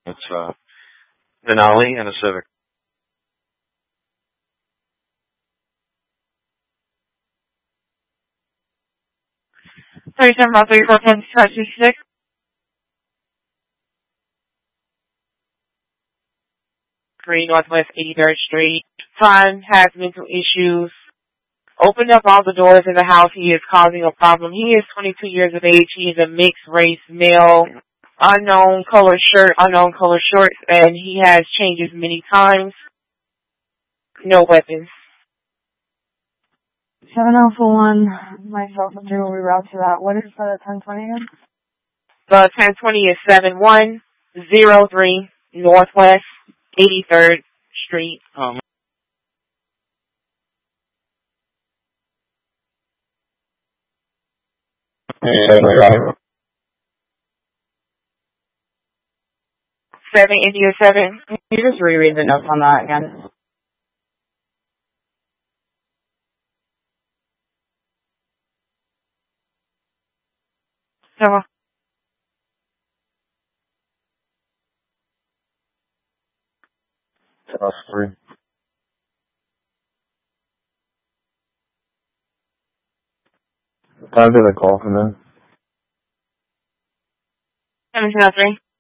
It's Denali and a Civic. 37 34 10 3 Northwest 83rd Street. Son has mental issues. Opened up all the doors in the house. He is causing a problem. He is 22 years of age. He is a mixed race male. Unknown color shirt, unknown color shorts, and he has changes many times. No weapons. 7041, myself and Drew will reroute to that. What is the 1020 again? The 1020 is 7103 Northwest 83rd Street. Seven India 7. Can you just reread the notes on that again? So, Plus 3. What time did I call from then? 703.